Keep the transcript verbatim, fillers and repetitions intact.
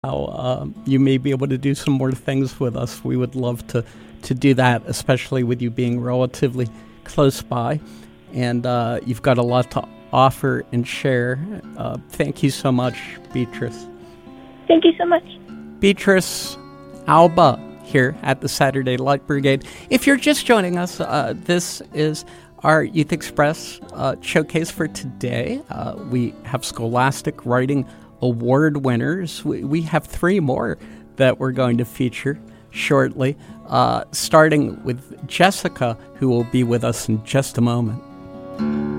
how uh, you may be able to do some more things with us. We would love to, to do that, especially with you being relatively close by. And uh, you've got a lot to offer and share. Uh, thank you so much, Beatrice. Thank you so much. Beatrice Alba here at the Saturday Light Brigade. If you're just joining us, uh, this is our Youth Express uh, showcase for today. Uh, we have Scholastic Writing Award winners. We, we have three more that we're going to feature shortly, uh, starting with Jessica, who will be with us in just a moment.